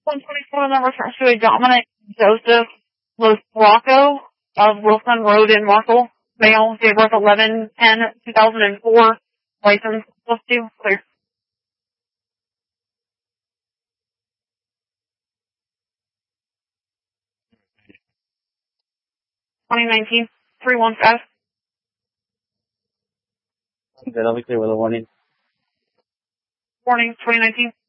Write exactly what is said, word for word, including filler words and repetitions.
one twenty-four number refers to a Dominic Joseph Los Blanco of Wilson Road in Marshall. Male, date of birth eleven ten two thousand four. License plus two, clear. twenty nineteen three one five. Okay, that'll be clear with a warning. Warning, twenty nineteen.